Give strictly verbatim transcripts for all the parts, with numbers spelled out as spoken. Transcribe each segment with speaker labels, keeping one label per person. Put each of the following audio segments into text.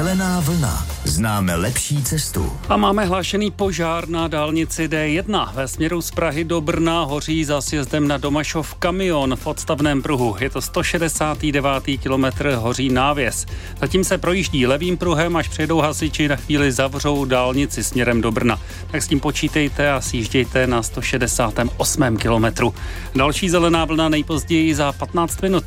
Speaker 1: Zelená vlna. Známe lepší cestu.
Speaker 2: A máme hlášený požár na dálnici D jedna. Ve směru z Prahy do Brna hoří za sjezdem na Domašov kamion v odstavném pruhu. Je to sto šedesátý devátý kilometr, hoří návěs. Zatím se projíždí levým pruhem, až přijedou hasiči, na chvíli zavřou dálnici směrem do Brna. Tak s tím počítejte a sjíždějte na sto šedesátém osmém kilometru. Další zelená vlna nejpozději za patnáct minut.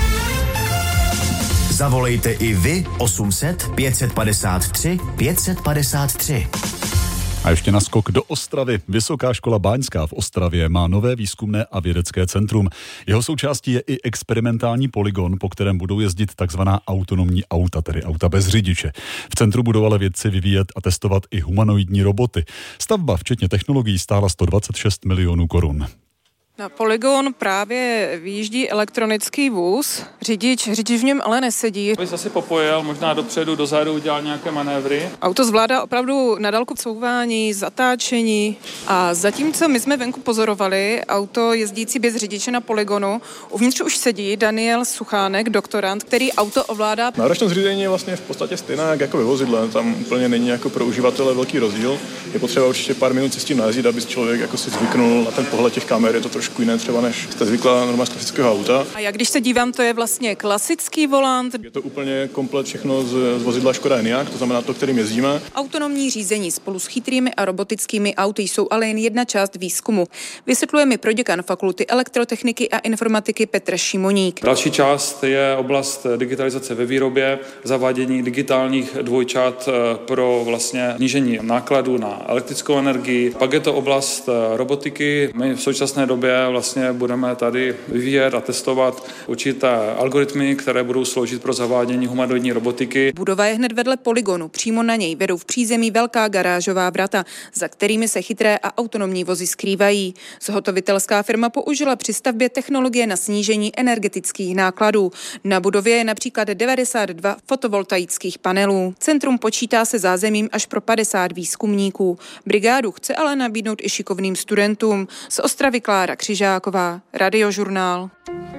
Speaker 1: Zavolejte i vy osm set pět set padesát tři pět set padesát tři.
Speaker 3: A ještě naskok do Ostravy. Vysoká škola báňská v Ostravě má nové výzkumné a vědecké centrum. Jeho součástí je i experimentální polygon, po kterém budou jezdit takzvaná autonomní auta, tedy auta bez řidiče. V centru budou ale vědci vyvíjet a testovat i humanoidní roboty. Stavba včetně technologií stála sto dvacet šest milionů korun.
Speaker 4: Na polygon právě vyjíždí elektronický vůz. Řidič, řidič v něm ale nesedí.
Speaker 5: Bys asi popojil, možná dopředu, dozadu, udělal nějaké manévry.
Speaker 4: Auto zvládá opravdu na dálku couvání, zatáčení a zatímco my jsme venku pozorovali auto jezdící bez řidiče na polygonu, uvnitř už sedí Daniel Suchánek, doktorant, který auto ovládá.
Speaker 6: Náročnost řízení je vlastně v podstatě stejná jak jako ve vozidle, tam úplně není jako pro uživatele velký rozdíl. Je potřeba určitě pár minut si s tím najezdit, aby člověk jako si zvyknul na ten pohled těch kamer, je to trošku jiné třeba, než jste zvyklá normálně z klasického auta.
Speaker 4: A jak když se dívám, to je vlastně klasický volant.
Speaker 6: Je to úplně komplet všechno z, z vozidla Škoda Enyaq, to znamená to, kterým jezdíme.
Speaker 4: Autonomní řízení spolu s chytrými a robotickými auty jsou ale jen jedna část výzkumu. Vysvětluje mi proděkan Fakulty elektrotechniky a informatiky Petr Šimoník.
Speaker 5: Další část je oblast digitalizace ve výrobě, zavádění digitálních dvojčat pro vlastně snížení nákladů na elektrickou energii. Pak je to oblast robotiky. My v současné době vlastně budeme tady vyvíjet a testovat určité algoritmy, které budou sloužit pro zavádění humanoidní robotiky.
Speaker 4: Budova je hned vedle polygonu. Přímo na něj vedou v přízemí velká garážová vrata, za kterými se chytré a autonomní vozy skrývají. Zhotovitelská firma použila při stavbě technologie na snížení energetických nákladů. Na budově je například devadesát dva fotovoltaických panelů. Centrum počítá se zázemím až pro padesát výzkumníků. Brigádu chce ale nabídnout i šikovným studentům. Z Ostravy Klára Křižáková, Radiožurnál.